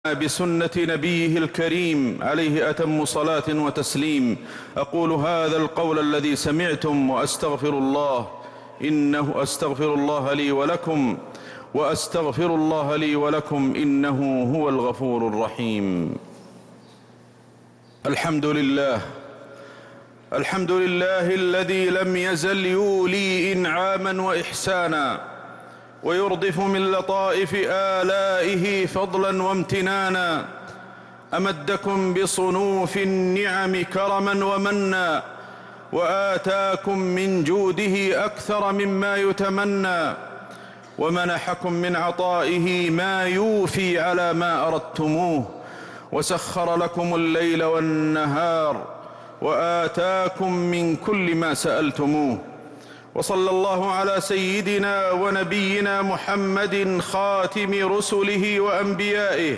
بسنة نبيه الكريم عليه أتم صلاة وتسليم. أقول هذا القول الذي سمعتم وأستغفر الله لي ولكم، وأستغفر الله لي ولكم إنه هو الغفور الرحيم. الحمد لله الذي لم يزل يولي إنعاما وإحسانا، ويردف من لطائف آلائه فضلا وامتنانا. أمدكم بصنوف النعم كرما ومنا، وآتاكم من جوده أكثر مما يتمنى، ومنحكم من عطائه ما يوفي على ما أردتموه، وسخر لكم الليل والنهار، وآتاكم من كل ما سألتموه. وصلى الله على سيدنا ونبينا محمد خاتم رسله وأنبيائه،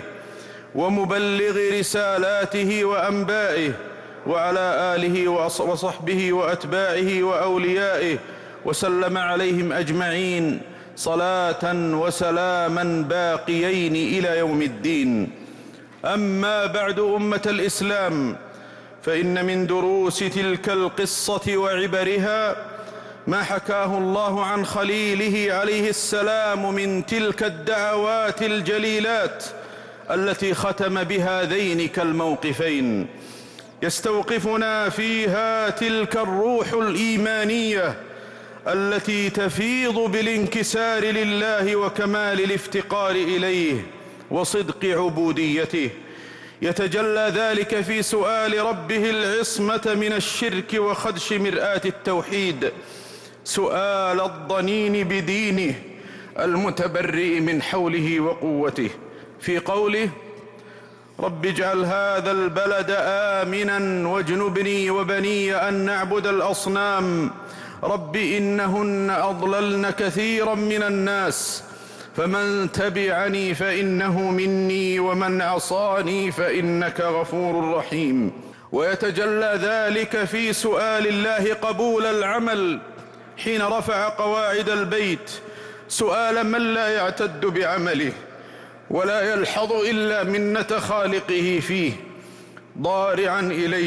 ومبلغ رسالاته وأنبائه، وعلى آله وصحبه وأتباعه وأوليائه، وسلم عليهم أجمعين صلاة وسلاما باقيين إلى يوم الدين. أما بعد، أمة الإسلام، فإن من دروس تلك القصة وعبرها ما حكاه الله عن خليله عليه السلام من تلك الدعوات الجليلات التي ختم بهذين الموقفين. يستوقفنا فيها تلك الروح الإيمانية التي تفيض بالانكسار لله وكمال الافتقار إليه وصدق عبوديته. يتجلى ذلك في سؤال ربه العصمة من الشرك وخدش مرآة التوحيد، سؤال الضنين بدينه المتبرئ من حوله وقوته، في قوله: رب اجعل هذا البلد آمنا واجنبني وبني أن نعبد الأصنام رب إنهن أضللن كثيرا من الناس فمن تبعني فإنه مني ومن عصاني فإنك غفور رحيم. ويتجلى ذلك في سؤال الله قبول العمل حين رفع قواعد البيت، سؤال من لا يعتد بعمله ولا يلحظ إلا منة خالقه فيه، ضارعا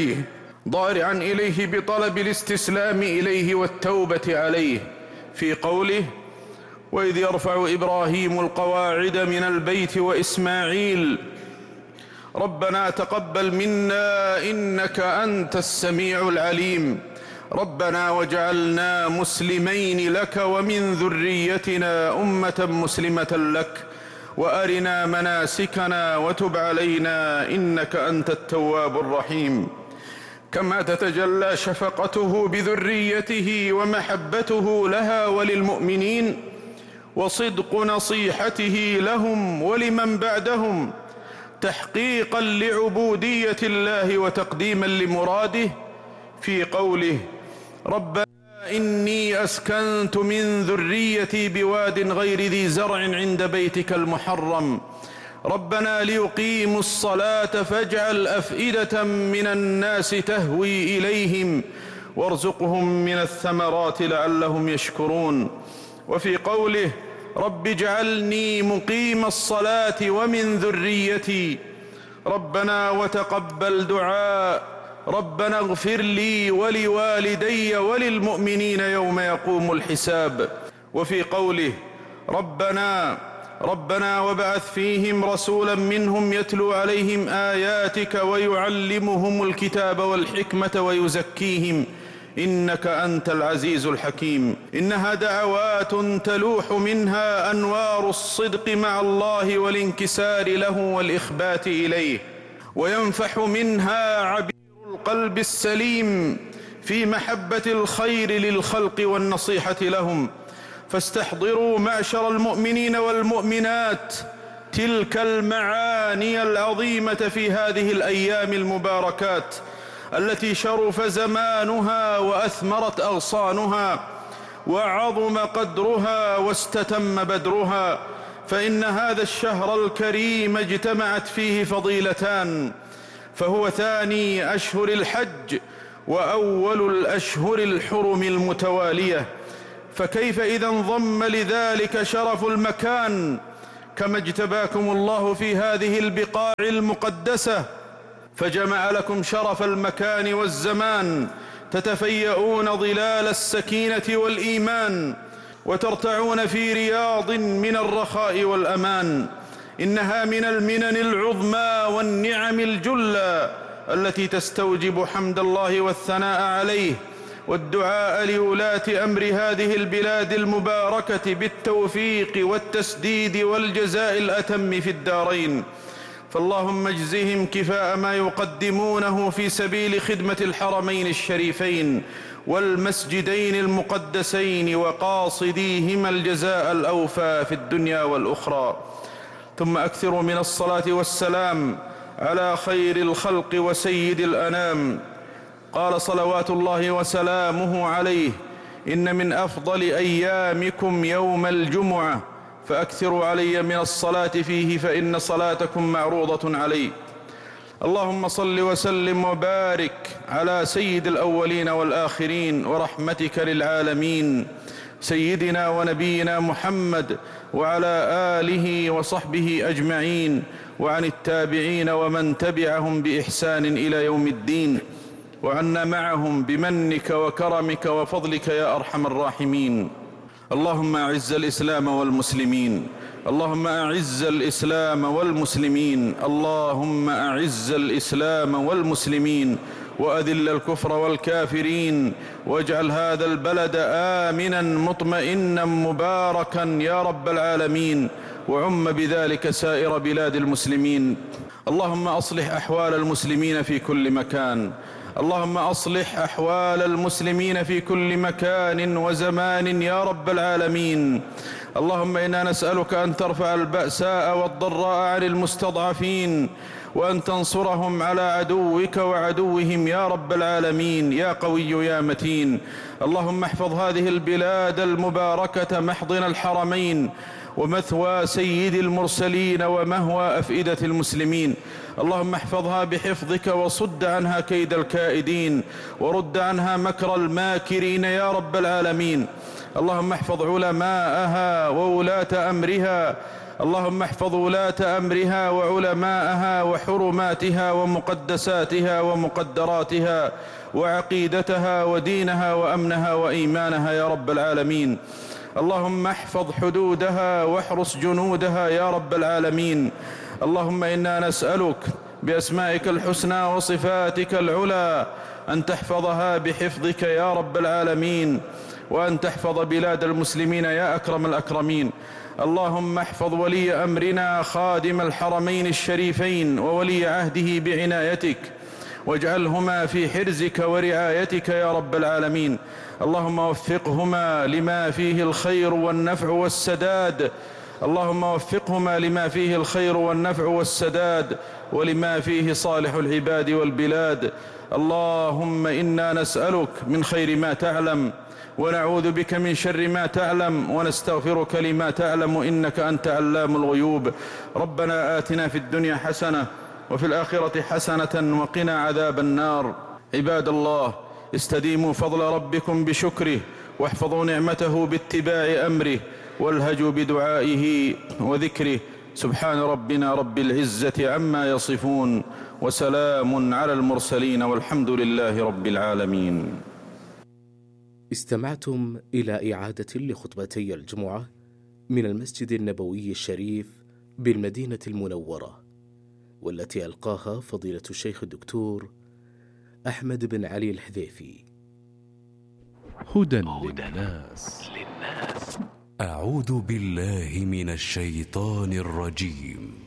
إليه بطلب الاستسلام إليه والتوبة عليه، في قوله: وإذ يرفع إبراهيم القواعد من البيت وإسماعيل ربنا تقبل منا إنك أنت السميع العليم ربنا واجعلنا مسلمين لك ومن ذريتنا أمة مسلمة لك وأرنا مناسكنا وتب علينا إنك أنت التواب الرحيم. كما تتجلى شفقته بذريته ومحبته لها وللمؤمنين، وصدق نصيحته لهم ولمن بعدهم تحقيقا لعبودية الله وتقديما لمراده، في قوله: ربنا إني أسكنت من ذريتي بواد غير ذي زرع عند بيتك المحرم ربنا ليقيموا الصلاة فاجعل أفئدة من الناس تهوي إليهم وارزقهم من الثمرات لعلهم يشكرون. وفي قوله: رب اجعلني مقيم الصلاة ومن ذريتي ربنا وتقبل دعاء ربنا اغفر لي ولوالدي وللمؤمنين يوم يقوم الحساب. وفي قوله: ربنا وابعث فيهم رسولا منهم يتلو عليهم آياتك ويعلمهم الكتاب والحكمة ويزكيهم إنك أنت العزيز الحكيم. إنها دعوات تلوح منها أنوار الصدق مع الله والانكسار له والإخبات إليه، وينفح منها عبير القلب السليم في محبة الخير للخلق والنصيحة لهم. فاستحضروا معشر المؤمنين والمؤمنات تلك المعاني العظيمة في هذه الأيام المباركات التي شرف زمانها وأثمرت أغصانها وعظم قدرها واستتم بدرها، فإن هذا الشهر الكريم اجتمعت فيه فضيلتان، فهو ثاني أشهر الحج وأول الأشهر الحرم المتوالية، فكيف إذا انضم لذلك شرف المكان كما اجتباكم الله في هذه البقاع المقدسة فجمع لكم شرف المكان والزمان تتفيئون ظلال السكينة والإيمان وترتعون في رياض من الرخاء والأمان. إنها من المنن العظمى والنعم الجلى التي تستوجب حمد الله والثناء عليه والدعاء لولاة أمر هذه البلاد المباركة بالتوفيق والتسديد والجزاء الأتم في الدارين. فاللهم اجزهم كفاء ما يقدمونه في سبيل خدمة الحرمين الشريفين والمسجدين المقدسين وقاصديهما الجزاء الأوفى في الدنيا والأخرى. ثم أكثروا من الصلاة والسلام على خير الخلق وسيد الأنام. قال صلوات الله وسلامه عليه: إن من أفضل أيامكم يوم الجمعة فأكثروا علي من الصلاة فيه فإن صلاتكم معروضة علي. اللهم صل وسلم وبارك على سيد الأولين والآخرين ورحمتك للعالمين سيدنا ونبينا محمد وعلى آله وصحبه أجمعين وعن التابعين ومن تبعهم بإحسان إلى يوم الدين وعنا معهم بمنك وكرمك وفضلك يا أرحم الراحمين. اللهم أعز الإسلام والمسلمين، اللهم أعز الإسلام والمسلمين، اللهم أعز الإسلام والمسلمين وأذل الكفر والكافرين واجعل هذا البلد آمنا مطمئنا مباركا يا رب العالمين وعم بذلك سائر بلاد المسلمين. اللهم أصلح أحوال المسلمين في كل مكان، اللهم أصلح أحوال المسلمين في كل مكان وزمان يا رب العالمين. اللهم إنا نسألك أن ترفع البأساء والضراء عن المستضعفين وأن تنصرهم على عدوك وعدوهم يا رب العالمين يا قوي يا متين. اللهم احفظ هذه البلاد المباركة محضن الحرمين ومثوى سيد المرسلين ومهوى أفئدة المسلمين. اللهم احفظها بحفظك وصد عنها كيد الكائدين ورد عنها مكر الماكرين يا رب العالمين. اللهم احفظ علماءها وولاة أمرها، اللهم احفظ ولاة أمرها وعلماءها وحرماتها ومقدساتها ومقدراتها وعقيدتها ودينها وأمنها وإيمانها يا رب العالمين. اللهم احفظ حدودها واحرس جنودها يا رب العالمين. اللهم إنا نسألك بأسمائك الحسنى وصفاتك العلى أن تحفظها بحفظك يا رب العالمين وأن تحفظ بلاد المسلمين يا أكرم الأكرمين. اللهم احفظ ولي أمرنا خادم الحرمين الشريفين وولي عهده بعنايتك واجعلهما في حرزك ورعايتك يا رب العالمين. اللهم وفقهما لما فيه الخير والنفع والسداد، اللهم وفقهما لما فيه الخير والنفع والسداد ولما فيه صالح العباد والبلاد. اللهم إنا نسألك من خير ما تعلم ونعوذ بك من شر ما تعلم ونستغفرك لما تعلم إنك أنت علام الغيوب. ربنا آتنا في الدنيا حسنة وفي الآخرة حسنة وقنا عذاب النار. عباد الله، استديموا فضل ربكم بشكره واحفظوا نعمته باتباع أمره والهجوا بدعائه وذكره. سبحان ربنا رب العزة عما يصفون وسلام على المرسلين والحمد لله رب العالمين. استمعتم إلى إعادة لخطبتي الجمعة من المسجد النبوي الشريف بالمدينة المنورة، والتي ألقاها فضيلة الشيخ الدكتور أحمد بن علي الحذيفي. هدى للناس. أعوذ بالله من الشيطان الرجيم.